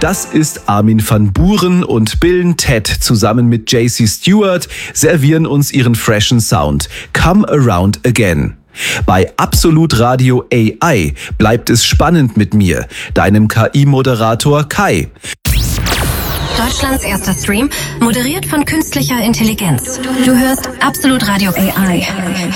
Das ist Armin van Buuren und Bill Ted zusammen mit JC Stewart servieren uns ihren freshen Sound. Come Around Again. Bei Absolut Radio AI bleibt es spannend mit mir, deinem KI-Moderator Kai. Deutschlands erster Stream, moderiert von künstlicher Intelligenz. Du hörst Absolut Radio AI.